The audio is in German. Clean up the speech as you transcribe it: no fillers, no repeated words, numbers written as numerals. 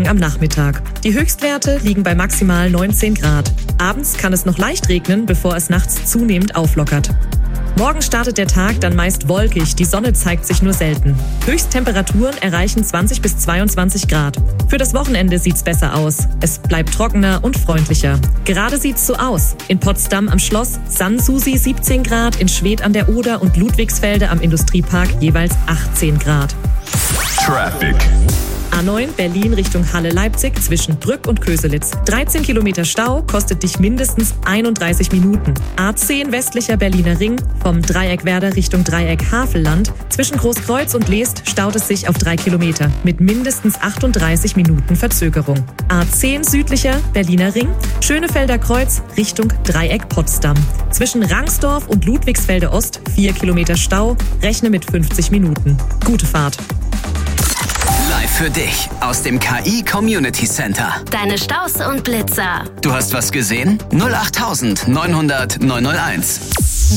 am Nachmittag. Die Höchstwerte liegen bei maximal 19 Grad. Abends kann es noch leicht regnen, bevor es nachts zunehmend auflockert. Morgen startet der Tag dann meist wolkig, die Sonne zeigt sich nur selten. Höchsttemperaturen erreichen 20 bis 22 Grad. Für das Wochenende sieht's besser aus. Es bleibt trockener und freundlicher. Gerade sieht's so aus. In Potsdam am Schloss, Sanssouci 17 Grad, in Schwedt an der Oder und Ludwigsfelde am Industriepark jeweils 18 Grad. Traffic. A9 Berlin Richtung Halle-Leipzig zwischen Brück und Köselitz. 13 Kilometer Stau kostet dich mindestens 31 Minuten. A10 westlicher Berliner Ring vom Dreieck Werder Richtung Dreieck Havelland. Zwischen Großkreuz und Leest staut es sich auf 3 Kilometer mit mindestens 38 Minuten Verzögerung. A10 südlicher Berliner Ring, Schönefelder Kreuz Richtung Dreieck Potsdam. Zwischen Rangsdorf und Ludwigsfelde Ost 4 Kilometer Stau, rechne mit 50 Minuten. Gute Fahrt. Live für dich aus dem KI Community Center. Deine Staus und Blitzer. Du hast was gesehen? 08900 901.